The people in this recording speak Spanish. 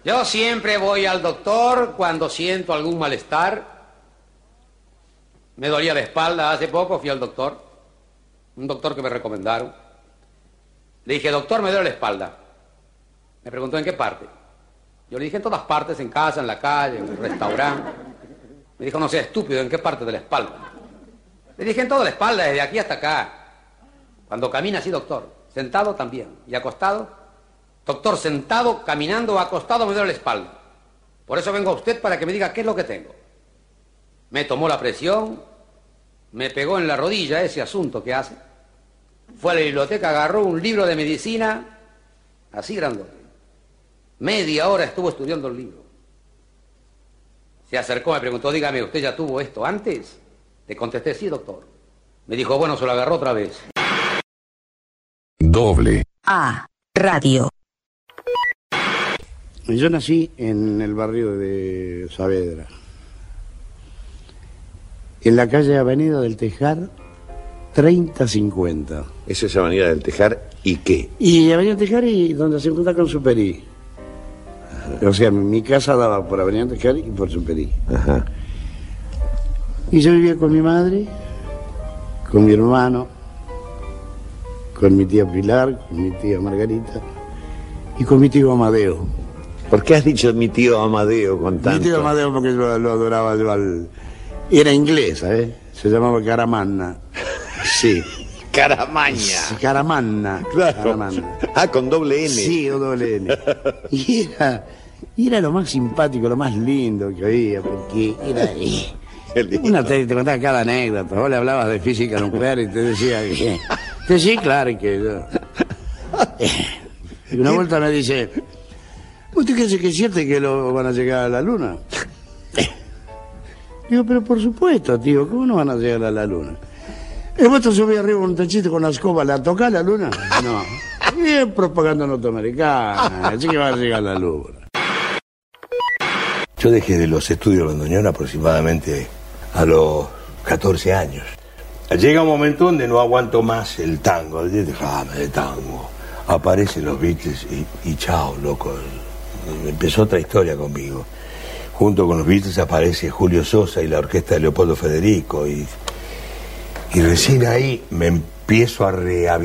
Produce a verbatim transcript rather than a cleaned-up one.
Yo siempre voy al doctor cuando siento algún malestar. Me dolía la espalda, hace poco fui al doctor, un doctor que me recomendaron. Le dije, doctor, me duele la espalda. Me preguntó, ¿en qué parte? Yo le dije, en todas partes, en casa, en la calle, en el restaurante. Me dijo, no sea estúpido, ¿en qué parte de la espalda? Le dije, en toda la espalda, desde aquí hasta acá. Cuando camina así, doctor, sentado también, y acostado. Doctor, sentado, caminando o acostado me duele la espalda. Por eso vengo a usted para que me diga qué es lo que tengo. Me tomó la presión, me pegó en la rodilla ese asunto que hace. Fue a la biblioteca, agarró un libro de medicina, así grandote. Media hora estuvo estudiando el libro. Se acercó, me preguntó, dígame, ¿usted ya tuvo esto antes? Le contesté, sí, doctor. Me dijo, bueno, se lo agarró otra vez. Doble A Radio. Yo nací en el barrio de Saavedra, en la calle Avenida del Tejar, treinta cincuenta. Esa es Avenida del Tejar, ¿y qué? Y Avenida del Tejar y donde se encuentra con Superí. Ajá. O sea, mi casa daba por Avenida del Tejar y por Superí. Ajá. Y yo vivía con mi madre, con mi hermano, con mi tía Pilar, con mi tía Margarita y con mi tío Amadeo. ¿Por qué has dicho mi tío Amadeo con tanto? Mi tío Amadeo porque yo lo adoraba yo al... Era inglés, ¿eh? Se llamaba Caramanna. Sí. Caramaña. Sí, Caramanna. Claro. Caramanna. Ah, con doble N. Sí, con doble N. Y era, y era lo más simpático, lo más lindo que había, porque era... Eh, una te, te contaba cada anécdota. Vos le hablabas de física nuclear y te decía que... que sí, claro, que yo... Eh, y una vuelta me dice... ¿Usted cree que es cierto que lo van a llegar a la luna? Digo, pero por supuesto, tío, ¿cómo no van a llegar a la luna? ¿Y vos te subís arriba un techito con la escoba, ¿la tocás la luna? No. Y es propaganda norteamericana, así que va a llegar a la luna. Yo dejé de los estudios de Bandoneón aproximadamente a los catorce años. Llega un momento donde no aguanto más el tango, déjame de tango. Aparecen los Beatles y, y chao, loco. Empezó otra historia conmigo. Junto con los Beatles aparece Julio Sosa y la orquesta de Leopoldo Federico y, y recién ahí me empiezo a rehabilitar.